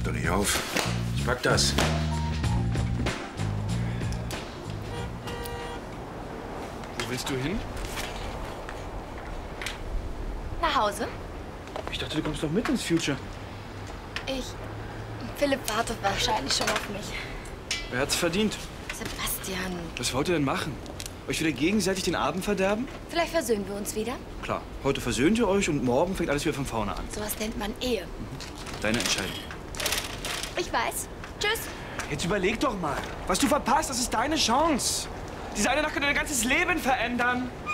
Doch nicht auf. Ich pack das. Wo willst du hin? Nach Hause? Ich dachte, du kommst doch mit ins Future. Philipp wartet wahrscheinlich schon auf mich. Wer hat's verdient? Sebastian, Was wollt ihr denn machen? Euch wieder gegenseitig den Abend verderben? vielleicht versöhnen wir uns wieder? Klar. Heute versöhnt ihr euch und morgen fängt alles wieder von vorne an. Sowas nennt man Ehe. Deine Entscheidung. Ich weiß. Tschüss. Jetzt überleg doch mal. Was du verpasst, das ist deine Chance. Diese eine Nacht könnte dein ganzes Leben verändern.